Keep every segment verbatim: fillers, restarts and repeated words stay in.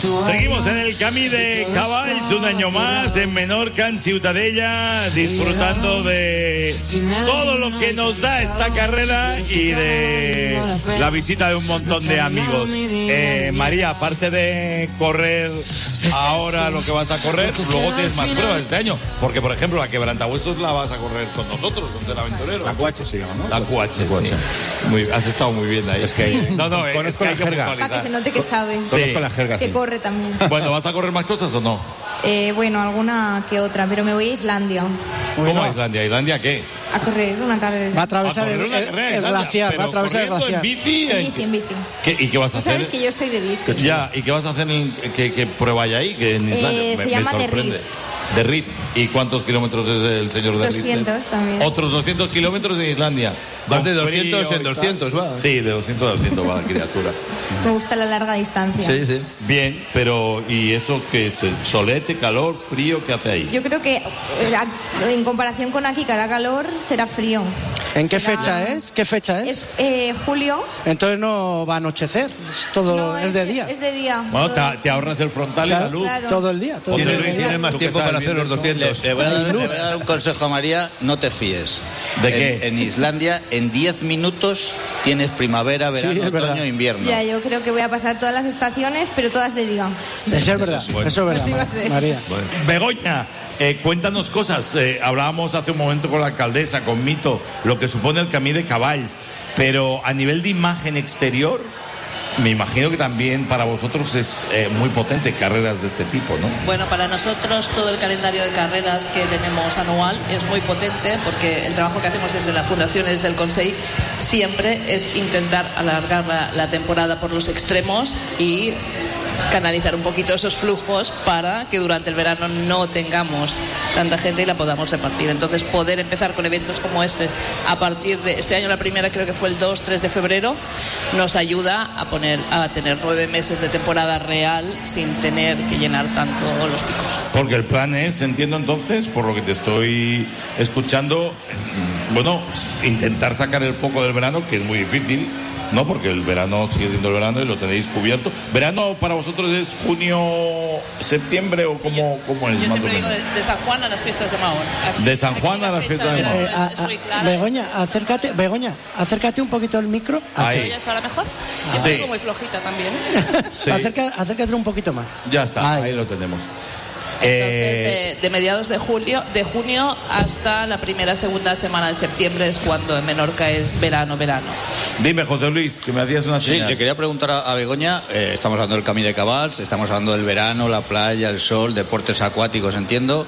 Seguimos en el Camí de Cavalls, un año más en Menorca, en Ciutadella, disfrutando de todo lo que nos da esta carrera y de la visita de un montón de amigos. Eh, María, aparte de correr ahora lo que vas a correr, luego tienes más pruebas este año, porque por ejemplo la Quebrantahuesos la vas a correr con nosotros, con el aventurero. La Q H se llama, ¿no? La Q H, sí. Muy, has estado muy bien ahí. Es que hay, no, no, es que hay que Para que se note que sabe. Sí. Conozco la jerga, Que sí. corre también. Bueno, ¿vas a correr más cosas o no? Eh, bueno, alguna que otra, pero me voy a Islandia ¿Cómo a Islandia? ¿Islandia qué? a correr una carrera. Va a atravesar A correr el, una el- carrera en el Islandia, glaciar, va a pero atravesar el corriendo glaciar. en bici. En bici, en bici. ¿Qué- ¿Y qué vas a Tú hacer? sabes que yo soy de bici. Ya, ¿y qué vas a hacer en qué, qué prueba hay ahí? Que en Islandia Eh, me, se me llama The sorprende. Rift. De Rift. ¿Y cuántos kilómetros es el señor de Rift? doscientos también. Otros doscientos kilómetros en Islandia. Vas de Con doscientos frío en y tal. doscientos, va. Sí, de doscientos a doscientos va la criatura. Me gusta la larga distancia. Sí, sí. Bien, pero ¿y eso qué es? ¿Solete, calor, frío? ¿Qué hace ahí? Yo creo que eh, a- en comparación con aquí, que hará calor, será frío. ¿En qué Será- fecha es? ¿Qué fecha es? Es eh, julio. Entonces no va a anochecer, es todo No, es de día. Es de día. Bueno, Todo- te, te ahorras el frontal y Claro, la luz. claro. Todo el día. Todo José el Tienes, Luis, día. tienes más ¿tú tiempo qué para sabes hacer bien los de eso? doscientos. Le voy, a dar, Hay le luz. voy a dar un consejo a María, no te fíes. ¿De en, qué? En Islandia, en diez minutos tienes primavera, verano, es verdad. otoño, invierno. Ya, yo creo que voy a pasar todas las estaciones, pero todas de día. Eso es verdad, eso es verdad, Así va a ser. María. Begoña, eh, cuéntanos cosas. Eh, hablábamos hace un momento con la alcaldesa, con Mito, lo que supone el Camí de Cavalls, pero a nivel de imagen exterior, me imagino que también para vosotros es eh, muy potente carreras de este tipo, ¿no? Bueno, para nosotros todo el calendario de carreras que tenemos anual es muy potente porque el trabajo que hacemos desde la Fundación y desde el Consell siempre es intentar alargar la, la temporada por los extremos y canalizar un poquito esos flujos para que durante el verano no tengamos tanta gente y la podamos repartir. Entonces poder empezar con eventos como este a partir de este año, la primera creo que fue el dos tres de febrero, nos ayuda a poner a tener nueve meses de temporada real sin tener que llenar tanto los picos. Porque el plan es, entiendo entonces, por lo que te estoy escuchando, bueno, intentar sacar el foco del verano, que es muy difícil, ¿no? Porque el verano sigue siendo el verano y lo tenéis cubierto. ¿Verano para vosotros es junio, septiembre o cómo, cómo es Yo más o siempre digo menos? de, de San Juan a las fiestas de Mahón. Aquí- De San aquí Juan la a las fecha fiestas de verano Mahón. Eh, a- es- es a- muy clara. Begoña, acércate, Begoña, acércate un poquito al micro. Ahí. ¿Me oyes ahora mejor? Yo Sí. sigo muy flojita también. Sí. Acerca- acércate un poquito más. Ya está, Ahí. ahí lo tenemos. Entonces, Eh, de, de mediados de julio, de junio hasta la primera segunda semana de septiembre es cuando en Menorca es verano, verano. Dime, José Luis, que me hacías una Sí, señal. le quería preguntar a, a Begoña, eh, estamos hablando del Camí de Cavalls, estamos hablando del verano, la playa, el sol, deportes acuáticos, entiendo.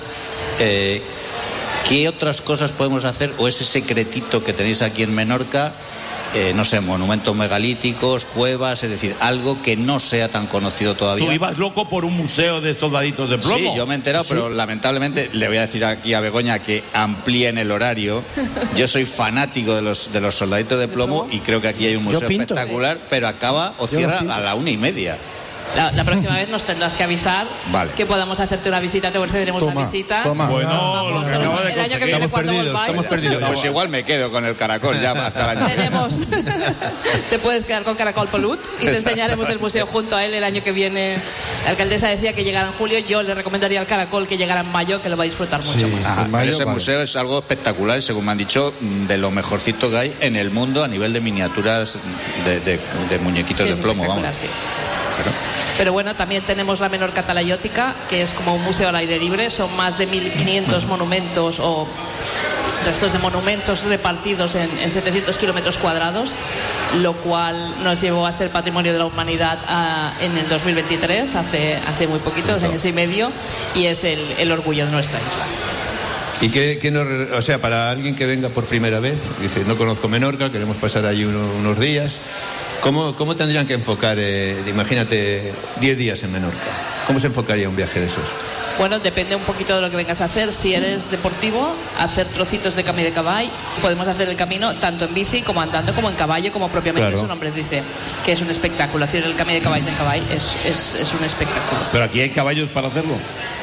Eh, ¿Qué otras cosas podemos hacer o ese secretito que tenéis aquí en Menorca? Eh, no sé, monumentos megalíticos, cuevas, es decir, algo que no sea tan conocido todavía. Tú ibas loco por un museo de soldaditos de plomo. Sí, yo me he enterado, pero lamentablemente le voy a decir aquí a Begoña que amplíen el horario. Yo soy fanático de los de los soldaditos de plomo y creo que aquí hay un museo Yo pinto. espectacular, pero acaba o Yo cierra lo pinto. a la una y media. La, la próxima vez nos tendrás que avisar Vale. que podamos hacerte una visita, te ofreceremos una Toma, visita. toma. Bueno, Vamos, lo que el acabo de año que conseguir. viene Estamos cuando perdidos, volváis, estamos perdidos. Pues igual me quedo con el caracol ya hasta el año que viene. tenemos te puedes quedar con Caracol Polut y te enseñaremos el museo junto a él el año que viene. La alcaldesa decía que llegara en julio, yo le recomendaría al Caracol que llegara en mayo, que lo va a disfrutar mucho más. Ajá, En mayo, pero ese vale. museo es algo espectacular y según me han dicho de lo mejorcito que hay en el mundo a nivel de miniaturas de, de- de muñequitos Sí, de es plomo, vamos. espectacular, sí. Pero bueno, también tenemos la Menorca Talayótica, que es como un museo al aire libre, son más de mil quinientos monumentos o restos de monumentos repartidos en, en setecientos kilómetros cuadrados, lo cual nos llevó a ser patrimonio de la humanidad a- en el dos mil veintitrés, hace, hace muy poquito, dos años y medio, y es el, el orgullo de nuestra isla. ¿Y qué, qué nos, o sea, para alguien que venga por primera vez, dice, no conozco Menorca, queremos pasar allí uno- unos días, ¿cómo, cómo tendrían que enfocar, eh, imagínate, diez días en Menorca? ¿Cómo se enfocaría un viaje de esos? Bueno, depende un poquito de lo que vengas a hacer. Si eres deportivo, hacer trocitos de Camí de Cavall. Podemos hacer el camino tanto en bici como andando, como en caballo, como propiamente Claro. su nombre dice, que es un espectáculo. Hacer el Camí de Cavalls en Cavall es, es, es un espectáculo. Pero aquí hay caballos para hacerlo.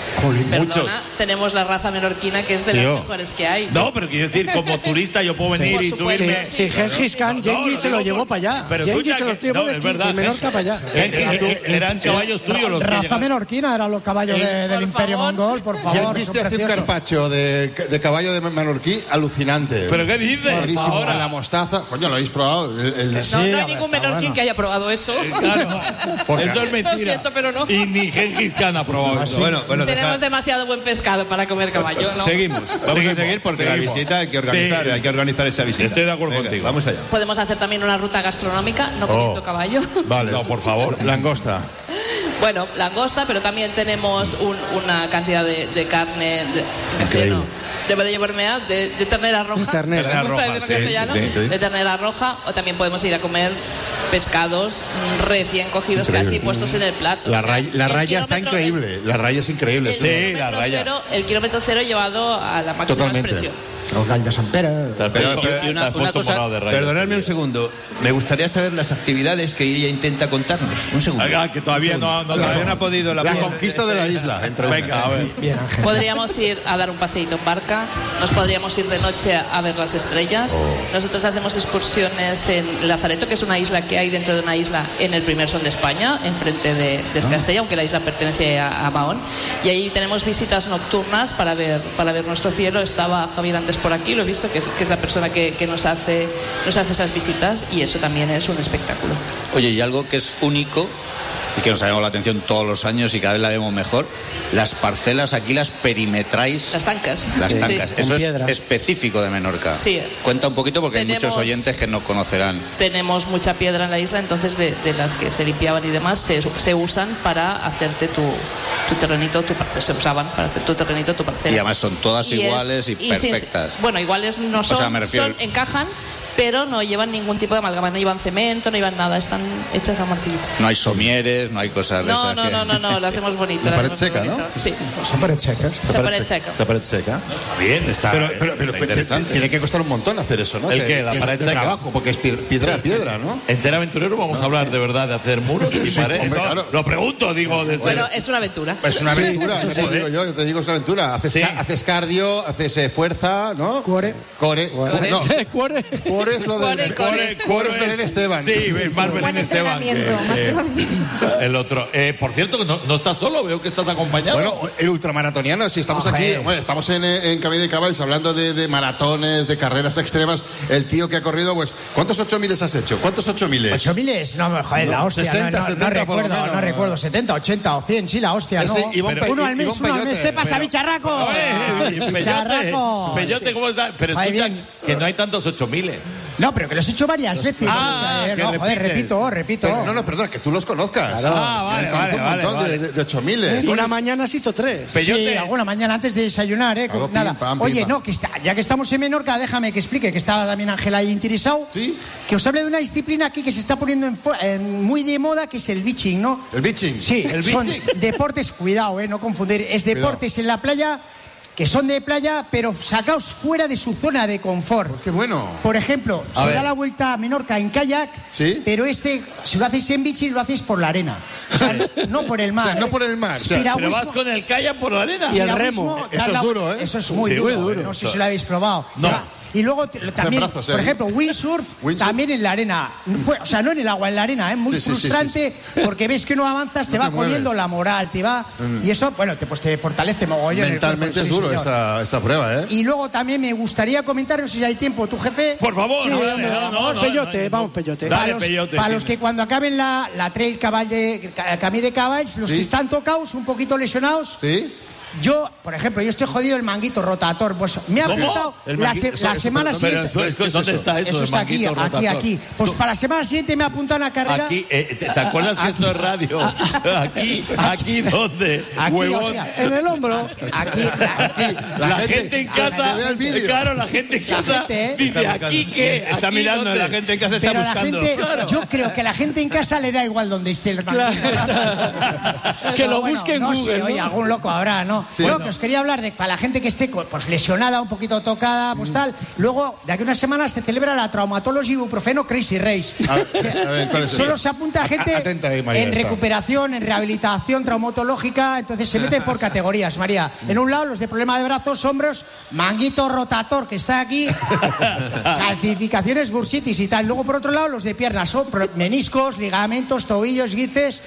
Jolín, Perdona, muchos. tenemos la raza menorquina que es de Tío. las mejores que hay. No, pero quiero decir, como turista yo puedo venir Por y supuesto. subirme. Si Gengis Khan, No, Genghis no, se lo no, llevó por- para allá. pero Genghis escucha se lo que- llevó no, de, es aquí, verdad. de Menorca para allá. Gengis, tú, eran caballos tuyos los que Raza llegaban. menorquina eran los caballos de- del Por Imperio favor. Mongol, por favor. Gengis son te hace un preciosos. carpacho de, de caballo de menorquí alucinante. ¿Pero qué dices Buenísimo. ahora? A la mostaza. Coño, ¿lo habéis probado? El- el- No, Sí, no a hay ver, ningún está menorquín bueno. que haya probado eso. Claro, eso es mentira. Lo siento, pero no. Y ni Gengis Khan ha probado eso. Bueno, bueno, Tenemos deja- demasiado buen pescado para comer caballo, ¿no? seguimos. Vamos Seguimos, a seguir porque seguimos. la visita hay que organizar, Sí. hay que organizar esa visita. Estoy de acuerdo Venga, contigo. Vamos allá. Podemos hacer también una ruta gastronómica, no comiendo caballo. Vale. No, por favor. Langosta. Bueno, langosta, pero también tenemos un- una cantidad de, de carne de, en castellano, debe de llevarme a de, de ternera roja. Ternera. Ternera Me gusta roja, decirlo en sí, castellano, sí, sí. de ternera roja, o también podemos ir a comer pescados mm, recién cogidos, Increíble. casi puestos en el plato. La O sea, raya, la el raya está kilómetro- increíble. La raya es increíble. El, Sí, kilómetro la raya. Cero, el kilómetro cero llevado a la máxima Totalmente. expresión. Los gallos de Sant Pere. Te has Pero- puesto- pero- te y una- has una puesto cosa- morado de rayos. Perdonadme un segundo. Me gustaría saber las actividades que ella intenta contarnos. Un segundo. Oiga, que todavía no, no Todavía sabemos. no ha podido la, La conquista de la isla. Entre una. Venga, a ver. Bien, Ángel. Podríamos ir a dar un paseíto en barca, nos podríamos ir de noche a ver las estrellas. Nosotros hacemos excursiones en Lazareto, que es una isla que hay dentro de una isla en el primer sol de España, enfrente de, de Escastella, aunque la isla pertenece a, a Mahón. Y ahí tenemos visitas nocturnas para ver, para ver nuestro cielo. Estaba Javier antes por aquí, lo he visto, que es, que es la persona que, que nos, hace, nos hace esas visitas, y eso también es un espectáculo. Oye, y algo que es único y que nos ha llamado la atención todos los años y cada vez la vemos mejor, las parcelas aquí las perimetráis. Las tancas. Las Sí. tancas, Con eso es piedra. específico de Menorca. Sí. Cuenta un poquito porque hay Tenemos- muchos oyentes que no conocerán. Tenemos mucha piedra en la isla, entonces de, de las que se limpiaban y demás se, se usan para hacerte tu, tu terrenito, tu parcela, se usaban para hacer tu terrenito, tu parcela. Y además son todas es- iguales y sin- perfectas. bueno, iguales no son, sea, me refiero- son- encajan, pero no llevan ningún tipo de amalgama, no llevan cemento, no llevan nada, están hechas a martillito. No hay somieres, no hay cosas de No, esas no, que- no, no, no, lo hacemos bonito. La lo pared hacemos seca, bonito. ¿no? Sí, Son paredes secas. esa pared seca. Esa pared seca. Bien, está, Pero, pero, pero está te- interesante. tiene que costar un montón hacer eso, ¿no? ¿El O sea, qué? ¿La de- pared de seca? trabajo, porque es piedra, piedra, piedra, ¿no? En Ser Aventurero vamos a hablar de verdad de hacer muros y paredes. hombre, No, claro. Lo pregunto, digo, desde... Bueno, es una aventura. Es una aventura, Sí, te joder. digo yo, yo te digo es una aventura. Haces, Sí. ca- haces cardio, haces eh, fuerza, ¿no? Cuore. Core. Cuore. No, Cuore. core es lo de... Cuore, core. Cuore es Belén Esteban. Sí, es más Buen Belén Esteban. entrenamiento, que- más que que una aventura. el otro. Eh, por cierto, que no, no estás solo, veo que estás acompañado. Bueno, el ultramaratoniano, si estamos Oje. aquí, bueno, estamos en, en Camino de Caballos hablando de, de maratones, de carreras extremas. El tío que ha corrido, pues, ¿cuántos ocho miles has hecho? ¿Cuántos ocho miles? Ocho miles, no, joder, la hostia, sesenta, no, no, no setenta por lo recuerdo, menos. no recuerdo, setenta, ochenta o cien, sí, la hostia, Ese no. Iván Pe- Uno al mes, Iván uno al mes, Peyote. ¿qué pasa, Pero- bicharraco? Oye, Peyote, Bicharraco. Peyote, ¿cómo estás? Pero Joder, escucha, bien. que no hay tantos ocho miles. No, pero que los he hecho varias veces. Ah, Eh, que no, joder, repites. repito, repito. Pero, no, no, perdona, que tú los conozcas. Ah, vale, Que vale, conoces un vale, montón vale. de, de, de ocho miles. Y una mañana se hizo tres. Peyote. Sí, alguna mañana antes de desayunar, ¿eh? Claro, pim, Nada. pam, pim, Oye, pam. no, que está, ya que estamos en Menorca, déjame que explique que estaba también Ángela ahí interesado. Sí. Que os hable de una disciplina aquí que se está poniendo en fu- en muy de moda, que es el beaching, ¿no? El beaching. Sí, ¿El son beaching? deportes, cuidado, eh, no confundir, es deportes en la playa que son de playa, pero sacaos fuera de su zona de confort. Qué bueno. Por ejemplo, A se ver. da la vuelta a Menorca en kayak, Sí. pero este, si lo hacéis en bici, lo hacéis por la arena. O sea, no por el mar. O sea, no ¿eh? por el mar, o sea, Piragüismo- Pero vas con el kayak por la arena. Y el piragüismo, remo. dar Eso es la- duro, ¿eh? Eso es muy Sí, duro. muy duro. No sé si lo habéis probado. No. Va. Y luego t- también, brazos, ¿eh? por ejemplo, windsurf, Windsurf. también en la arena. Fue- o sea, no en el agua, en la arena, es muy Sí, sí, sí, frustrante porque ves que no avanzas, te No va te comiendo mueves. la moral, te va. Y eso, bueno, te, pues te fortalece mogollón. el Mentalmente cuerpo, es sí, duro señor. esa, esa prueba, ¿eh? Y luego también me gustaría comentar, no sé si hay tiempo, tu jefe. Por favor, Sí, no, hombre, dale, no, no, vamos. no, Peyote, no, vamos, Peyote. Dale, Para los, Peyote, para sí. los que cuando acaben la, la trail cabal de ca- Camí de Caballs, los Sí. que están tocados, un poquito lesionados, ¿Sí? yo, por ejemplo, yo estoy jodido el manguito rotator, pues me ha ¿Cómo? apuntado El la, mangui- se- eso- la eso- semana pero- siguiente. Pero, ¿Qué es ¿dónde eso? está eso? Eso el está aquí, manguito aquí, rotator? aquí. Pues para la semana siguiente me apuntan a carrera. Aquí, eh, ¿te, te acuerdas que esto es radio? Aquí, aquí, ¿dónde? Aquí, Huevón. o sea, En el hombro. Aquí, aquí. La, La gente, gente- en la casa, gente ve el vídeo. claro, la gente en La casa gente, ¿eh? dice, Está ¿aquí buscando. qué? Está ¿Aquí mirando, dónde? la gente en casa está Pero la buscando. gente, Claro. yo creo que la gente en casa le da igual donde esté el manguito. Que Que lo bueno, busque en no Google, sé, ¿no? oye, algún loco habrá, ¿no? Sí. No, Bueno. que os quería hablar de para la gente que esté pues lesionada, un poquito tocada, pues tal. Luego, de aquí a unas semanas se celebra la Traumatology Ibuprofeno Crazy Race. A ver, a ver, ¿cuál es Solo eso? se apunta gente Atenta ahí, María, en está. recuperación, en rehabilitación traumatológica, entonces se mete por categorías, María. En un lado, los de problema de brazos, hombros, manguito rotator, que está aquí, calcificaciones, bursitis y tal. Luego, por otro lado, los de piernas, son pro- meniscos, ligamentos, tobillos, guices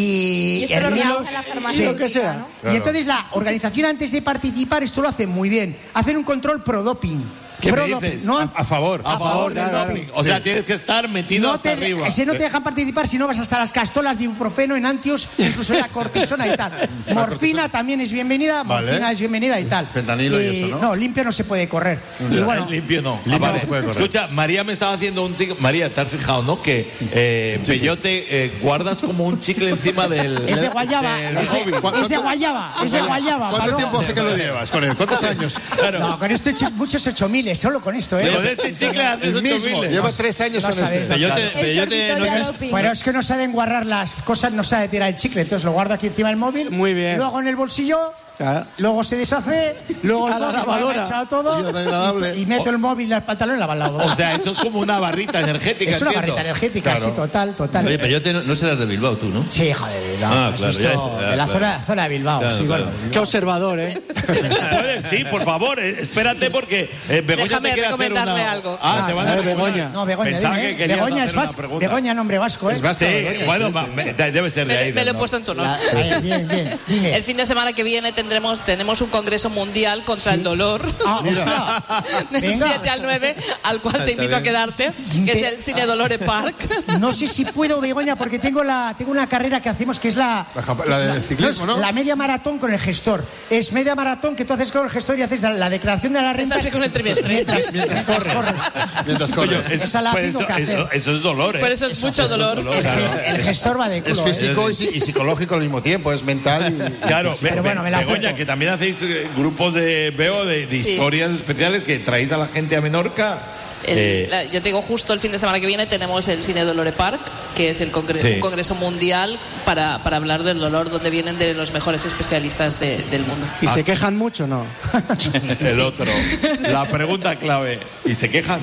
y, Y esto lo hernios. organiza la farmacéutica, Sí. lo que sea. ¿no? Claro. Y entonces la organización, antes de participar, esto lo hace muy bien. Hacen un control pro doping. ¿Qué me Pro dices? no, A, a favor. A favor del del doping. O sea, tienes que estar metido no hasta te, arriba. ese no te dejan participar si no vas hasta las castolas de ibuprofeno, enantios, incluso la cortisona y tal. Morfina también es bienvenida, Vale. morfina es bienvenida y tal. Fentanilo y eso, ¿no? No, limpio no se puede correr. Y bueno, limpio no. Limpio Ah, vale. no se puede correr. Escucha, María me estaba haciendo un chicle. María, ¿te has fijado, no? Que eh, Bellote eh, guardas como un chicle encima del. es de guayaba, del es de, móvil. es de guayaba, es de guayaba. ¿Cuánto pa' tiempo luego. hace que lo llevas con él? ¿Cuántos años? Claro. No, con esto he hecho muchos ocho miles, solo con esto, ¿eh? Con este chicle haces El ocho mismo. miles. Lleva tres años No con sabéis este. lo que- Bellote, El Bellote no sorbitorio es... doping. Bueno, es que no sabe enguarrar las cosas, no sabe tirar el chicle, entonces lo guardo aquí encima del móvil. Muy bien. Luego en el bolsillo, Claro. luego se deshace, luego A el la móvil, lavadora. he echado todo Tío, tan agradable. y, y meto el móvil, el pantalón y la lavadora. O sea, eso es como una barrita energética. Es una entiendo. barrita energética, Claro. sí, total, total. Oye, Bellote no, no serás de Bilbao tú, ¿no? Sí, joder, no, Ah, has claro, visto ya es- ya, de la claro. zona, zona de Bilbao, Claro, sí, claro. bueno. Qué observador, ¿eh? Puedes, sí, por favor, eh, espérate porque eh, Begoña Déjame te quiere hacer recomendarle una... algo. Ah, te van a Ah, recomendar. Begoña. No, Begoña, Pensaba dime, que ¿eh? querías Begoña hacer es una vasco. pregunta. Begoña, nombre vasco, ¿eh? Es vasco, Sí, Begoña, bueno, sí, va- sí. me- debe ser de Me, ahí. me lo del he puesto en norte. tu honor. La- ahí, bien, bien, dime. El fin de semana que viene tendremos tenemos un congreso mundial contra el dolor. Ah, hostia. Del Venga. siete al nueve, al cual te invito a quedarte, que es el Cine Dolore Park. No sé si puedo, Begoña, porque tengo la tengo una carrera que hacemos que es la La japa- la del ciclismo, ¿no? La media maratón con el gestor. Es media maratón que tú haces con el gestor y haces la, la declaración de la renta Estás con el trimestre. mientras, mientras corres. Mientras Coño, corres. es- Esa la pues tengo eso, que hacer. eso- eso es dolor, ¿eh? Por eso es mucho dolor. El, claro. el gestor va de Es culo. ¿eh? físico y, si- y psicológico al mismo tiempo, es mental y... Claro, Pero Be- bueno, me la Begoña, apunto. que también hacéis eh, grupos de, veo, de, de Sí. historias especiales que traéis a la gente a Menorca. El- Eh, la- yo te digo, justo el fin de semana que viene tenemos el Cine Dolore Park, que es el congreso, Sí. un congreso mundial para, para hablar del dolor, donde vienen de los mejores especialistas de- del mundo. ¿Y se quejan mucho no? el otro. La pregunta clave. ¿Y se quejan?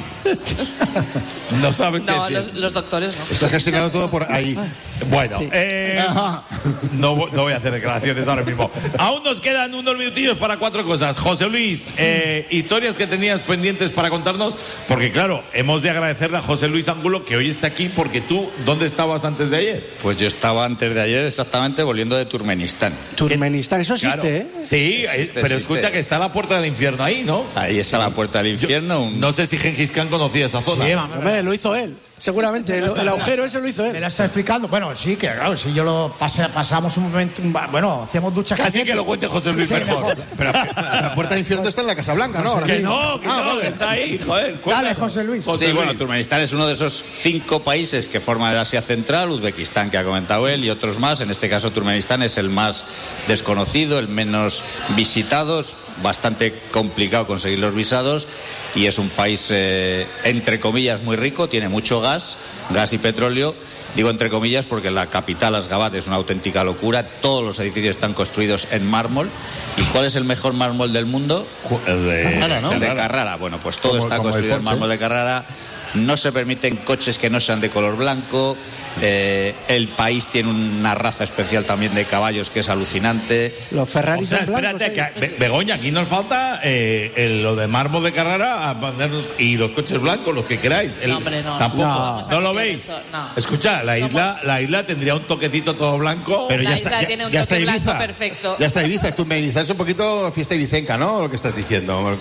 No sabes qué No, decir. los, los doctores no. Está gestionado todo por ahí. Bueno, eh, no, vo- no voy a hacer declaraciones ahora mismo. Aún nos quedan unos minutillos para cuatro cosas. José Luis, eh, historias que tenías pendientes para contarnos, porque claro, hemos de agradecerle a José Luis Angulo que hoy está aquí, porque tú, ¿dónde estabas antes de ayer? Pues yo estaba antes de ayer exactamente volviendo de Turkmenistán. Turkmenistán, eso existe, Claro. ¿eh? Sí, Existe, es- pero existe. escucha que está la puerta del infierno ahí, ¿no? Ahí está la puerta del infierno. un- No sé si Gengis Khan conocía esa zona. Sí, vamos. Hombre, lo hizo él. Seguramente, el, el agujero ese lo hizo Me él. la está explicando. Bueno, sí, que claro, si yo lo pasé, pasamos un momento, un- bueno, hacíamos duchas Casi calientes. que lo cuente José Luis Sí, mejor. Pero la puerta del infierno está en la Casa Blanca, ¿no? Ahora Que mismo. no, que Ah, no, vale. que está ahí, joder. Dale, cuéntanos. José Luis. José Sí, bueno, Luis. Turkmenistán es uno de esos cinco países que forman el Asia Central, Uzbekistán, que ha comentado él, y otros más. En este caso, Turkmenistán es el más desconocido, el menos visitado, es bastante complicado conseguir los visados, y es un país, eh, entre comillas, muy rico, tiene mucho gas, gas y petróleo. Digo entre comillas porque la capital, Asgabat, es una auténtica locura. Todos los edificios están construidos en mármol. ¿Y cuál es el mejor mármol del mundo? El de Carrara, ¿no? El de Carrara. Carrara. Bueno, pues todo Como- está como el construido en Porsche. mármol de Carrara. No se permiten coches que no sean de color blanco. Eh, el país tiene una raza especial también de caballos que es alucinante. Los O Ferraris sea, son blancos. espérate, ¿eh? que, Be- Begoña, aquí nos falta eh, el- lo de mármol de Carrara a ponernos- y los coches blancos, los que queráis. El- No, hombre, no. Tampoco. No. ¿No, Vamos a lo copiar veis? eso, no. Escucha, la isla, Somos- la isla tendría un toquecito todo blanco. Pero La ya isla está, ya, tiene un ya está toque blanco Ibiza. perfecto. Ya está Ibiza. Tú me dices, es un poquito fiesta ibicenca, ¿no? Lo que estás diciendo.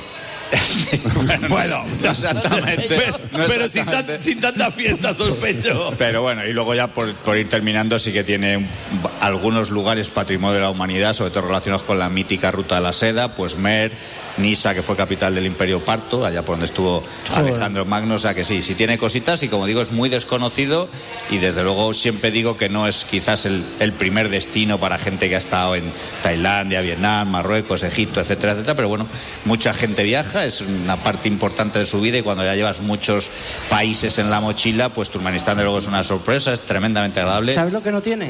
Bueno, No exactamente. pero, No pero sin, exactamente. tan- sin tanta fiesta, sospecho. Pero bueno, y luego ya por, por ir terminando, sí que tiene un- algunos lugares patrimonio de la humanidad, sobre todo relacionados con la mítica ruta de la seda, pues Mer, Nisa, que fue capital del Imperio Parto, allá por donde estuvo Joder. Alejandro Magno, o sea que sí, sí tiene cositas y como digo es muy desconocido y desde luego siempre digo que no es quizás el, el primer destino para gente que ha estado en Tailandia, Vietnam, Marruecos, Egipto, etcétera, etcétera, pero bueno, mucha gente viaja, es una parte importante de su vida y cuando ya llevas muchos países en la mochila, pues Turkmenistán de luego es una sorpresa, es tremendamente agradable. ¿Sabes lo que no tiene?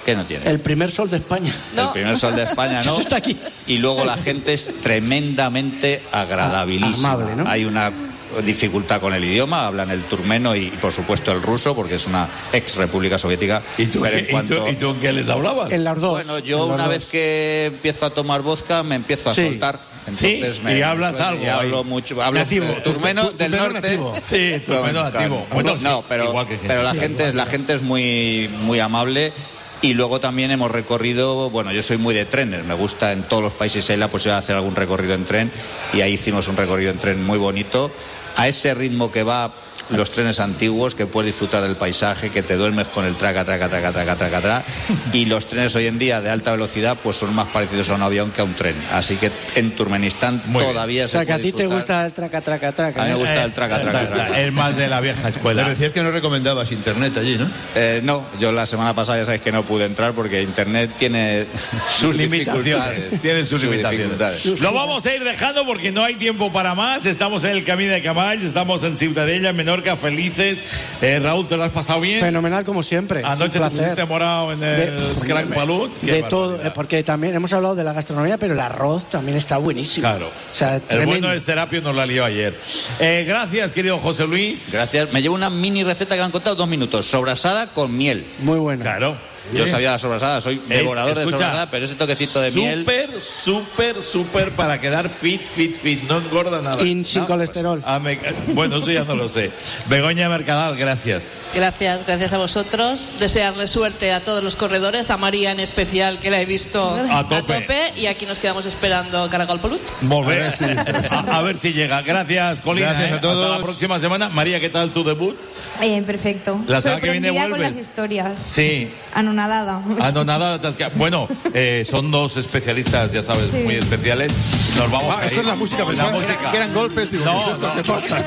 ¿Qué no tiene? El primer sol de España. El primer sol de España, ¿no? Eso está aquí. Y luego la gente es tremendamente agradabilísima. Amable, ¿no? Hay una dificultad con el idioma, hablan el turmeno y, por supuesto, el ruso, porque es una ex república soviética. ¿Y tú, pero qué, en cuanto... ¿y tú, ¿y tú en qué les hablabas? En las dos. Bueno, yo En una las vez dos. que empiezo a tomar vodka me empiezo a Sí. soltar. Entonces Sí, me, y hablas me suena, algo y hablo ahí. mucho, hablo Nativo. turmeno Tu- tu- del turmeno norte. nativo. Sí, turmeno Claro. nativo. Bueno, no, sí, pero, igual que pero la sí, gente, la gente es muy, muy amable. Y luego también hemos recorrido, bueno, yo soy muy de trenes, me gusta en todos los países hay la posibilidad de hacer algún recorrido en tren, y ahí hicimos un recorrido en tren muy bonito, a ese ritmo que va los trenes antiguos, que puedes disfrutar del paisaje, que te duermes con el traca, traca, traca, traca, traca, traca, y los trenes hoy en día de alta velocidad pues son más parecidos a un avión que a un tren, así que en Turkmenistán Muy bien. todavía O se sea, que a puede ti te disfrutar. gusta el traca, traca, traca. A mí me ¿no? gusta el traca, traca, traca. Es más de la vieja escuela. Pero decías que no recomendabas internet allí, ¿no? Eh, no, yo la semana pasada ya sabéis que no pude entrar porque Internet tiene sus limitaciones, dificultades. tiene sus limitaciones. dificultades. Lo vamos a ir dejando porque no hay tiempo para más. Estamos en el Camí de Cavalls, estamos en Ciutadella, en Menorca, felices. Eh, Raúl, ¿te lo has pasado bien? Fenomenal como siempre. Anoche Un te placer. pusiste morado en el De- Scrank Palut. Qué De todo, barbaridad. eh, porque también hemos hablado de la gastronomía, pero el arroz también está buenísimo. Claro. O sea, El tremendo. bueno de Serapio nos la lió ayer. Eh, gracias, querido José Luis. Gracias. Me llevo una mini receta que me han contado dos minutos. Sobrasada con miel. Muy bueno. Claro. Yo sabía la sobrasada, soy Es- devorador de escucha, sobrasada, pero ese toquecito de miel. Súper, súper, súper para quedar fit, fit, fit. No engorda nada. Y sin No, colesterol. Ah, me- bueno, eso ya no lo sé. Begoña Mercadal, gracias. Gracias, gracias a vosotros. Desearle suerte a todos los corredores, a María en especial, que la he visto A tope. y aquí nos quedamos esperando Caragol Polut. Volver. A ver si- A, a ver si llega. Gracias, Colina. Gracias a ¿eh? todos. Hasta la próxima semana. María, ¿qué tal tu debut? Eh, perfecto. La semana que viene Sorprendida con vuelves. las historias. Sí. Anonadada. Anonada, atasca- bueno, eh, son dos especialistas, ya sabes, Sí. muy especiales. Nos vamos Ah, a esto ir. es la música, La pensaba que, música. era- que eran golpes, digo, No, ¿qué es esto? no. ¿Qué pasa?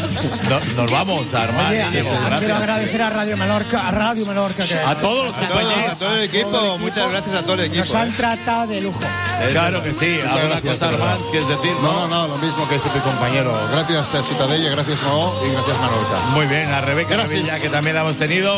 No, nos vamos a armar. Oye, Diego, quiero gracias. agradecer a Radio Menorca, a Radio Menorca, que A todos los A todos, compañeros. a todo el equipo, muchas gracias a todo el equipo. nos han ¿eh? tratado de lujo. Claro que sí. Muchas ¿Alguna gracias, cosa, de verdad. Armand, quieres decir? No, no, no, lo mismo que dice tu compañero. Gracias a Ciutadella, gracias Noó y gracias Menorca. Muy bien, a Rebeca Gracias. Revilla, que también la hemos tenido.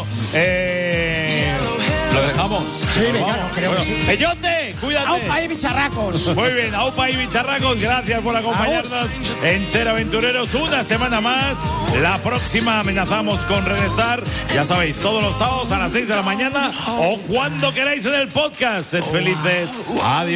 Eh, ¿Lo dejamos? Sí, claro, creo que sí. Peyote, cuídate. ¡Aupa y bicharracos! Muy bien, Aupa y Bicharracos, gracias por acompañarnos en Ser Aventureros una semana más. La próxima amenazamos con regresar, ya sabéis, todos los sábados a las seis de la mañana o cuando queráis en el podcast. Sed felices. Adiós.